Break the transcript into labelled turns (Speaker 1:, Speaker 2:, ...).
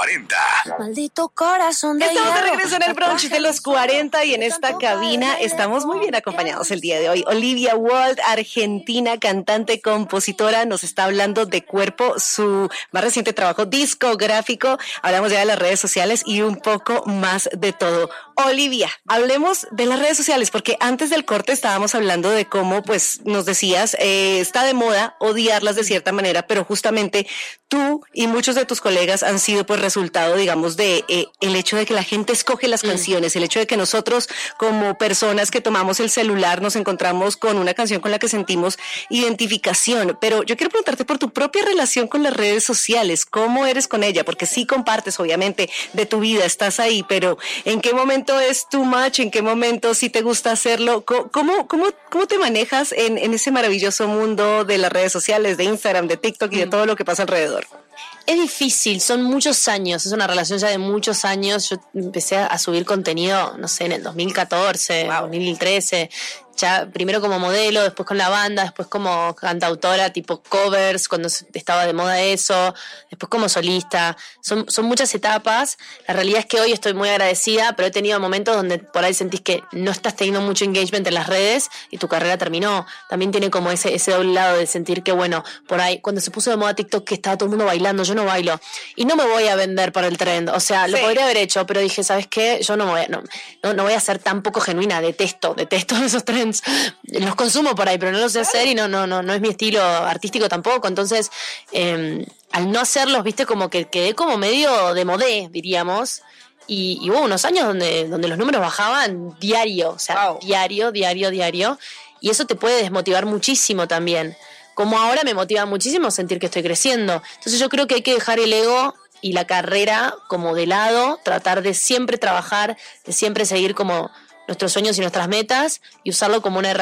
Speaker 1: 40.
Speaker 2: Maldito corazón de
Speaker 3: Estamos de
Speaker 2: hierro.
Speaker 3: regreso en el brunch de los 40 y en esta cabina estamos muy bien acompañados el día de hoy. Olivia Wilde, argentina, cantante, compositora, nos está hablando de Cuerpo, su más reciente trabajo discográfico. Hablamos ya de las redes sociales y un poco más de todo. Olivia, hablemos de las redes sociales porque antes del corte estábamos hablando de cómo, pues, nos decías, está de moda odiarlas de cierta manera, pero justamente tú y muchos de tus colegas han sido, pues, resultado, digamos, de el hecho de que la gente escoge las canciones, el hecho de que nosotros como personas que tomamos el celular nos encontramos con una canción con la que sentimos identificación. Pero yo quiero preguntarte por tu propia relación con las redes sociales, ¿cómo eres con ella? Porque sí compartes, obviamente, de tu vida, estás ahí, pero ¿en qué momento es too much? ¿En qué momento sí te gusta hacerlo? ¿Cómo te manejas en ese maravilloso mundo de las redes sociales, de Instagram, de TikTok y de todo lo que pasa alrededor?
Speaker 4: Es difícil, son muchos años, es una relación ya de muchos años. Yo empecé a subir contenido, no sé, en el 2014, 2013, ya primero como modelo, después con la banda, después como cantautora, tipo covers, cuando estaba de moda eso, después como solista. Son muchas etapas. La realidad es que hoy estoy muy agradecida, pero he tenido momentos donde por ahí sentís que no estás teniendo mucho engagement en las redes y tu carrera terminó. También tiene como ese doble lado de sentir que, bueno, por ahí, cuando se puso de moda TikTok, que estaba todo el mundo bailando, yo no bailo. Y no me voy a vender para el trend. O sea, lo podría haber hecho, pero dije, ¿sabes qué? Yo no voy a ser tan poco genuina. Detesto esos trends. Los consumo por ahí, pero no los sé hacer y no es mi estilo artístico tampoco. Entonces, al no hacerlos, viste, como que quedé como medio de modé, diríamos. Y hubo unos años donde los números bajaban diario, o sea, diario. Y eso te puede desmotivar muchísimo también. Como ahora me motiva muchísimo sentir que estoy creciendo. Entonces yo creo que hay que dejar el ego y la carrera como de lado, tratar de siempre trabajar, de siempre seguir como nuestros sueños y nuestras metas y usarlo como una herramienta